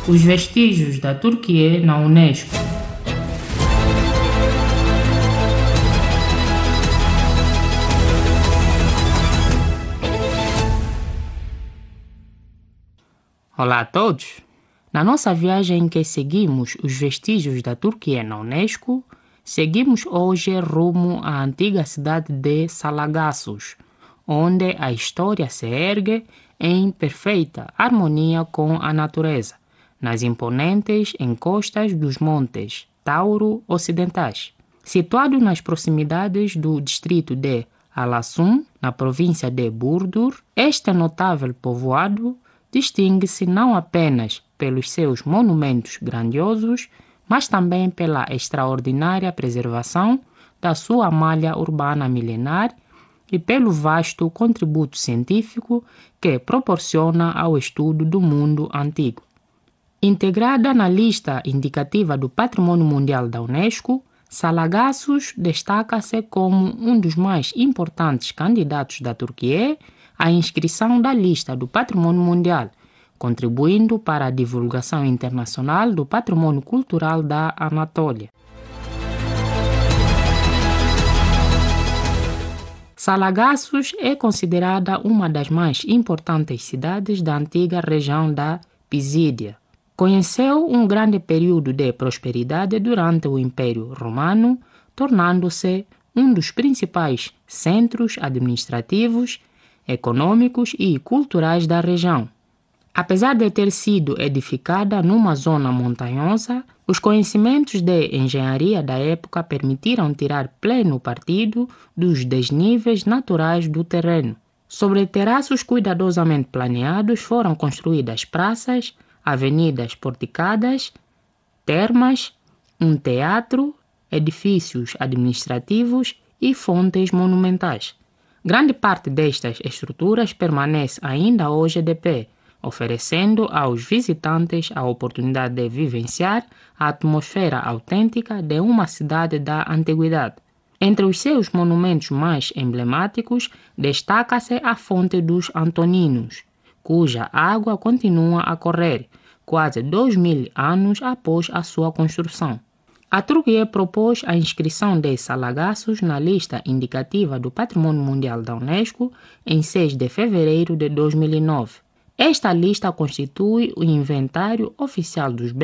Os vestígios da Turquia na Unesco. Olá a todos! Na nossa viagem em que seguimos os vestígios da Turquia na Unesco, seguimos hoje rumo à antiga cidade de Salagassos, onde a história se ergue em perfeita harmonia com a natureza, nas imponentes encostas dos montes Tauro ocidentais. Situado nas proximidades do distrito de Alasum, na província de Burdur, este notável povoado distingue-se não apenas pelos seus monumentos grandiosos, mas também pela extraordinária preservação da sua malha urbana milenar e pelo vasto contributo científico que proporciona ao estudo do mundo antigo. Integrada na lista indicativa do Patrimônio Mundial da Unesco, Salagassos destaca-se como um dos mais importantes candidatos da Turquia à inscrição da lista do Patrimônio Mundial, contribuindo para a divulgação internacional do patrimônio cultural da Anatólia. Salagassos é considerada uma das mais importantes cidades da antiga região da Pisídia. Conheceu um grande período de prosperidade durante o Império Romano, tornando-se um dos principais centros administrativos, econômicos e culturais da região. Apesar de ter sido edificada numa zona montanhosa, os conhecimentos de engenharia da época permitiram tirar pleno partido dos desníveis naturais do terreno. Sobre terraços cuidadosamente planeados foram construídas praças, avenidas porticadas, termas, um teatro, edifícios administrativos e fontes monumentais. Grande parte destas estruturas permanece ainda hoje de pé, oferecendo aos visitantes a oportunidade de vivenciar a atmosfera autêntica de uma cidade da antiguidade. Entre os seus monumentos mais emblemáticos, destaca-se a Fonte dos Antoninos, cuja água continua a correr, quase 2000 anos após a sua construção. A Turquia propôs a inscrição de Salagassos na lista indicativa do Patrimônio Mundial da Unesco em 6 de fevereiro de 2009. Esta lista constitui o inventário oficial dos bens